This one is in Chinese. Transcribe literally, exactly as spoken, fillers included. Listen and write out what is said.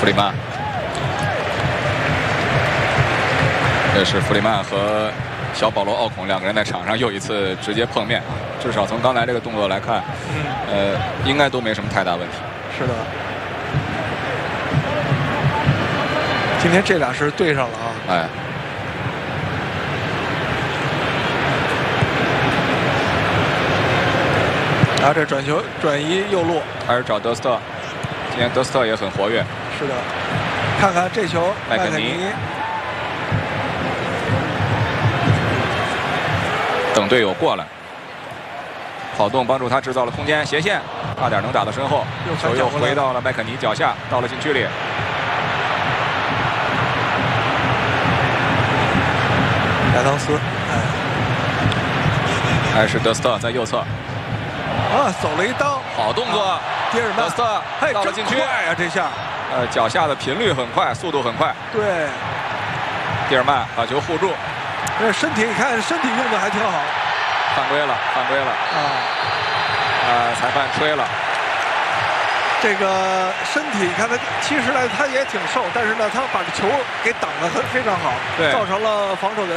弗里曼，这是弗里曼和小保罗·奥孔两个人在场上又一次直接碰面啊。至少从刚才这个动作来看，嗯，呃，应该都没什么太大问题。 是的，今天这俩是对上了啊。 哎， 啊，这转球转移右路， 还是找德斯特。今天德斯特也很活跃。 是的，看看这球， 麦肯尼。 麦肯尼等队友过来，跑动帮助他制造了空间，斜线差点能打到身后，球又回到了麦肯尼脚下，到了禁区里。 亚当斯，哎， 还是德斯特在右侧， 啊，走了一刀， 好动作， 迪尔曼， 德斯特到了禁区， 快呀，这下， 呃，脚下的频率很快，速度很快。 对， 蒂尔曼把球护住。 这身体，你看身体用的还挺好。 犯规了，犯规了啊！啊，裁判吹了。 这个身体，你看他其实呢，他也挺瘦，但是呢，他把这球给挡得很非常好， 对， 造成了防守的。